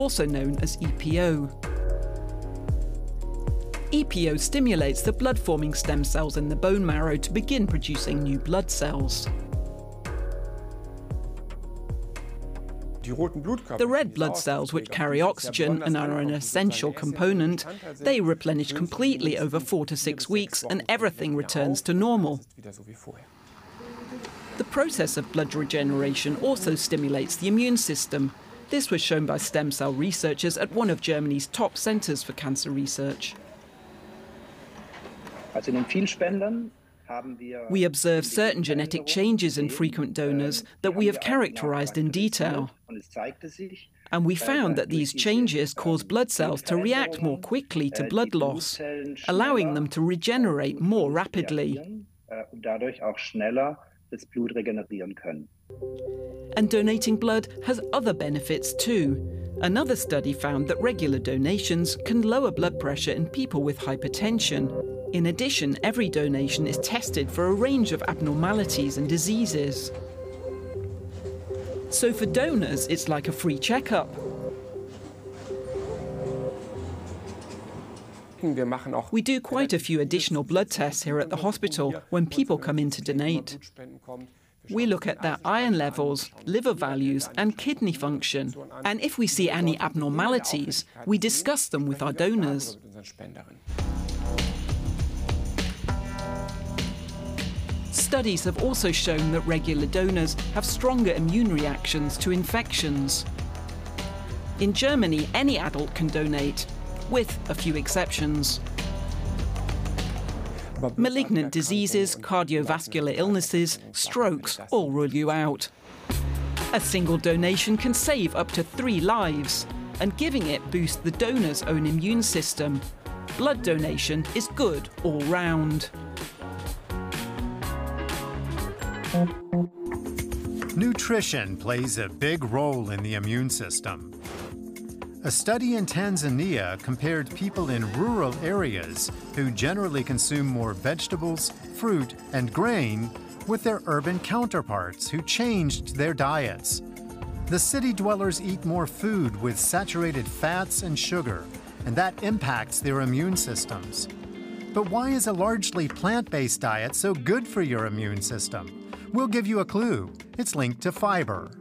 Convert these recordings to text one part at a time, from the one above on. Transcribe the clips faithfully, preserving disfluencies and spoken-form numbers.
also known as E P O. E P O stimulates the blood-forming stem cells in the bone marrow to begin producing new blood cells. The red blood cells, which carry oxygen and are an essential component, they replenish completely over four to six weeks and everything returns to normal. The process of blood regeneration also stimulates the immune system. This was shown by stem cell researchers at one of Germany's top centres for cancer research. We observe certain genetic changes in frequent donors that we have characterized in detail. And we found that these changes cause blood cells to react more quickly to blood loss, allowing them to regenerate more rapidly. And donating blood has other benefits too. Another study found that regular donations can lower blood pressure in people with hypertension. In addition, every donation is tested for a range of abnormalities and diseases. So for donors, it's like a free checkup. We do quite a few additional blood tests here at the hospital when people come in to donate. We look at their iron levels, liver values and kidney function. And if we see any abnormalities, we discuss them with our donors. Studies have also shown that regular donors have stronger immune reactions to infections. In Germany, any adult can donate, with a few exceptions. Malignant diseases, cardiovascular illnesses, strokes all rule you out. A single donation can save up to three lives, and giving it boosts the donor's own immune system. Blood donation is good all round. Nutrition plays a big role in the immune system. A study in Tanzania compared people in rural areas who generally consume more vegetables, fruit, and grain with their urban counterparts who changed their diets. The city dwellers eat more food with saturated fats and sugar, and that impacts their immune systems. But why is a largely plant-based diet so good for your immune system? We'll give you a clue. It's linked to fiber.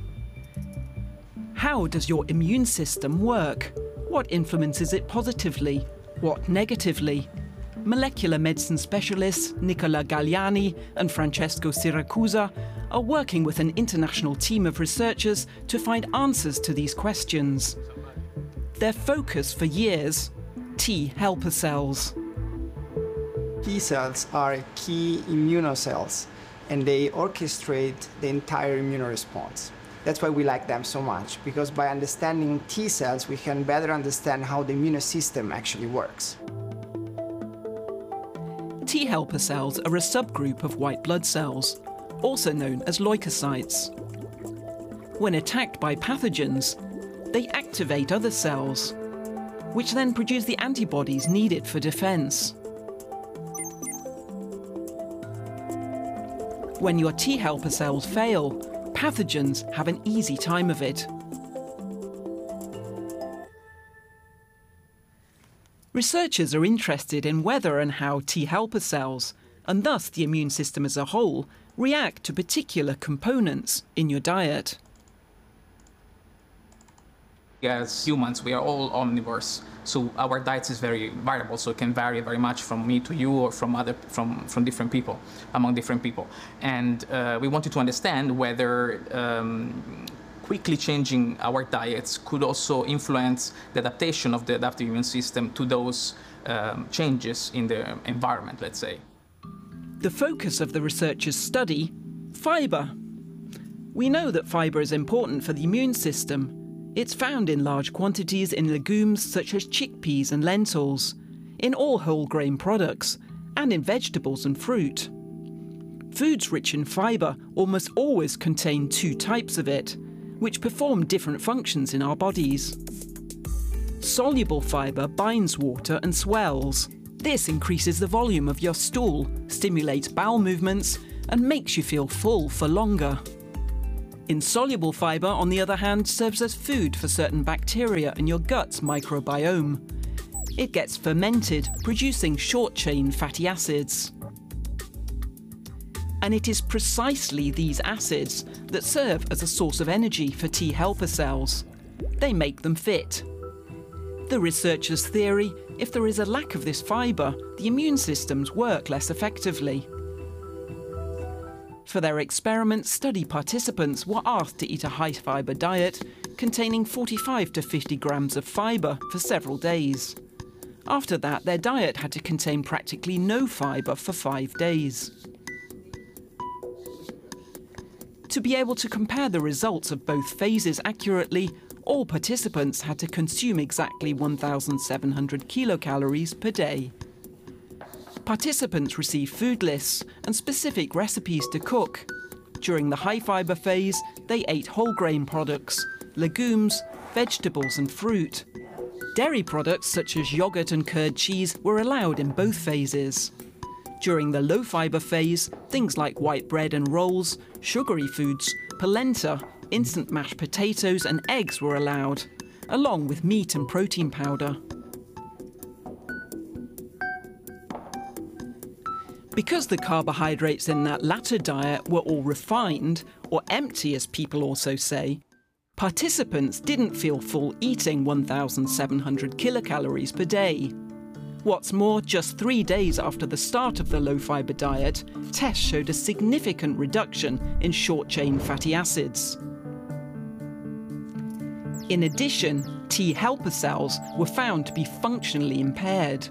How does your immune system work? What influences it positively? What negatively? Molecular medicine specialists Nicola Galliani and Francesco Siracusa are working with an international team of researchers to find answers to these questions. Their focus for years: T helper cells. T cells are key immunocells, and they orchestrate the entire immune response. That's why we like them so much, because by understanding T cells, we can better understand how the immune system actually works. T helper cells are a subgroup of white blood cells, also known as leukocytes. When attacked by pathogens, they activate other cells, which then produce the antibodies needed for defense. When your T helper cells fail, pathogens have an easy time of it. Researchers are interested in whether and how T helper cells, and thus the immune system as a whole, react to particular components in your diet. As humans, we are all omnivores, so our diet is very variable, so it can vary very much from me to you or from other from from different people, among different people. And uh, we wanted to understand whether um, quickly changing our diets could also influence the adaptation of the adaptive immune system to those um, changes in the environment, let's say. The focus of the researchers' study: fiber. We know that fiber is important for the immune system. It's found in large quantities in legumes such as chickpeas and lentils, in all whole grain products, and in vegetables and fruit. Foods rich in fiber almost always contain two types of it, which perform different functions in our bodies. Soluble fiber binds water and swells. This increases the volume of your stool, stimulates bowel movements, and makes you feel full for longer. Insoluble fibre, on the other hand, serves as food for certain bacteria in your gut's microbiome. It gets fermented, producing short-chain fatty acids. And it is precisely these acids that serve as a source of energy for T helper cells. They make them fit. The researchers' theory, if there is a lack of this fibre, the immune systems work less effectively. For their experiment, study participants were asked to eat a high-fibre diet containing forty-five to fifty grams of fibre for several days. After that, their diet had to contain practically no fibre for five days. To be able to compare the results of both phases accurately, all participants had to consume exactly one thousand seven hundred kilocalories per day. Participants received food lists and specific recipes to cook. During the high-fibre phase, they ate whole grain products, legumes, vegetables and fruit. Dairy products such as yogurt and curd cheese were allowed in both phases. During the low-fibre phase, things like white bread and rolls, sugary foods, polenta, instant mashed potatoes and eggs were allowed, along with meat and protein powder. Because the carbohydrates in that latter diet were all refined, or empty as people also say, participants didn't feel full eating one thousand seven hundred kilocalories per day. What's more, just three days after the start of the low-fibre diet, tests showed a significant reduction in short-chain fatty acids. In addition, T helper cells were found to be functionally impaired.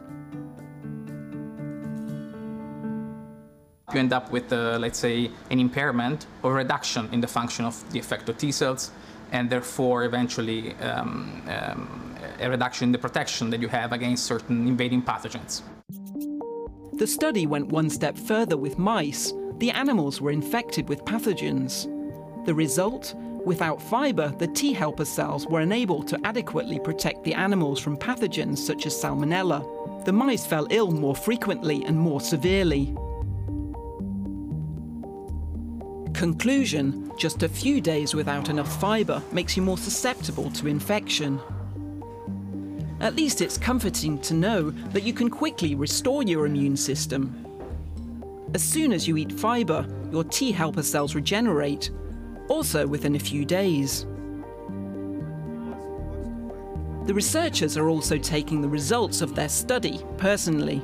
You end up with, uh, let's say, an impairment or reduction in the function of the effector T cells, and therefore eventually um, um, a reduction in the protection that you have against certain invading pathogens. The study went one step further with mice. The animals were infected with pathogens. The result? Without fibre, the T helper cells were unable to adequately protect the animals from pathogens such as Salmonella. The mice fell ill more frequently and more severely. Conclusion: just a few days without enough fibre makes you more susceptible to infection. At least it's comforting to know that you can quickly restore your immune system. As soon as you eat fibre, your T helper cells regenerate, also within a few days. The researchers are also taking the results of their study personally.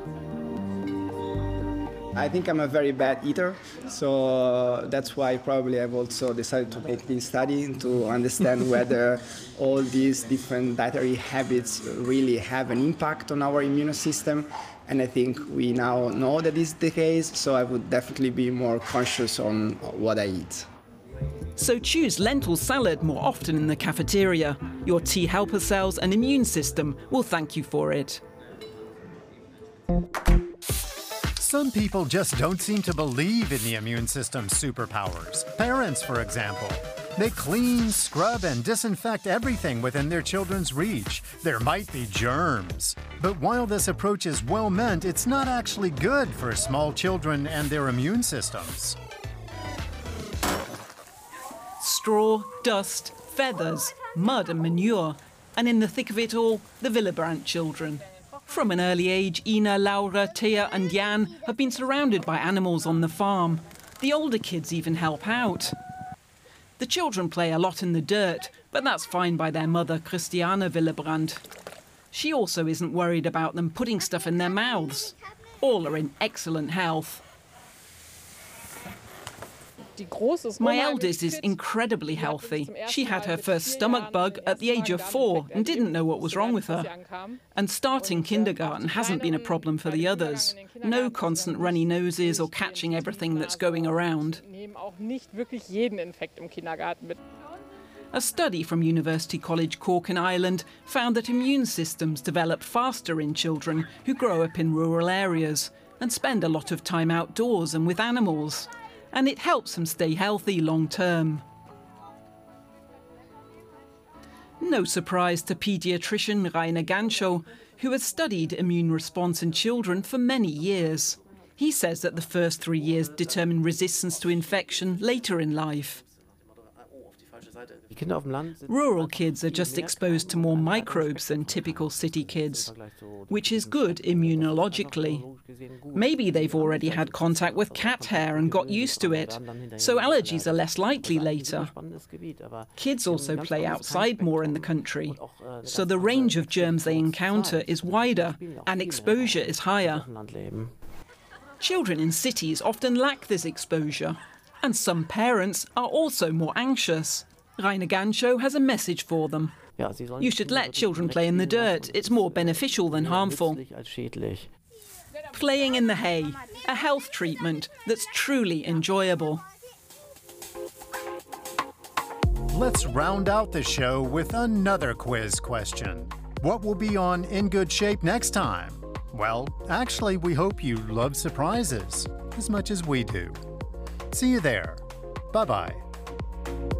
I think I'm a very bad eater, so that's why probably I've also decided to make this study to understand whether all these different dietary habits really have an impact on our immune system. And I think we now know that is the case, so I would definitely be more conscious on what I eat. So choose lentil salad more often in the cafeteria. Your T helper cells and immune system will thank you for it. Some people just don't seem to believe in the immune system's superpowers. Parents, for example. They clean, scrub, and disinfect everything within their children's reach. There might be germs. But while this approach is well-meant, it's not actually good for small children and their immune systems. Straw, dust, feathers, mud and manure. And in the thick of it all, the Willebrand children. From an early age, Ina, Laura, Thea and Jan have been surrounded by animals on the farm. The older kids even help out. The children play a lot in the dirt, but that's fine by their mother, Christiane Willebrand. She also isn't worried about them putting stuff in their mouths. All are in excellent health. My eldest is incredibly healthy. She had her first stomach bug at the age of four and didn't know what was wrong with her. And starting kindergarten hasn't been a problem for the others. No constant runny noses or catching everything that's going around. A study from University College Cork in Ireland found that immune systems develop faster in children who grow up in rural areas and spend a lot of time outdoors and with animals. And it helps them stay healthy long term. No surprise to paediatrician Rainer Ganschow, who has studied immune response in children for many years. He says that the first three years determine resistance to infection later in life. Rural kids are just exposed to more microbes than typical city kids, which is good immunologically. Maybe they've already had contact with cat hair and got used to it, so allergies are less likely later. Kids also play outside more in the country, so the range of germs they encounter is wider and exposure is higher. Children in cities often lack this exposure, and some parents are also more anxious. Rainer Ganschow has a message for them. You should let children play in the dirt. It's more beneficial than harmful. Playing in the hay, a health treatment that's truly enjoyable. Let's round out the show with another quiz question. What will be on In Good Shape next time? Well, actually, we hope you love surprises as much as we do. See you there. Bye-bye.